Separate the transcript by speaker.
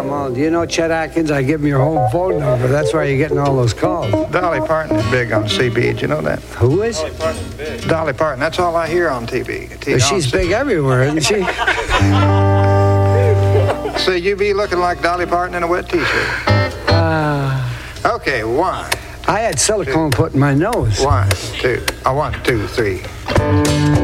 Speaker 1: Do you know Chet Atkins? I give him your home phone number. That's why you're getting all those calls.
Speaker 2: Dolly Parton is big on CB. Did you know that?
Speaker 1: Who is?
Speaker 3: Dolly Parton's big.
Speaker 2: Dolly Parton. That's all I hear on TV.
Speaker 1: She's big everywhere, isn't she?
Speaker 2: So you be looking like Dolly Parton in a wet T-shirt. Okay, one.
Speaker 1: I had silicone put in my nose.
Speaker 2: 1, 2. 1, 2, 3.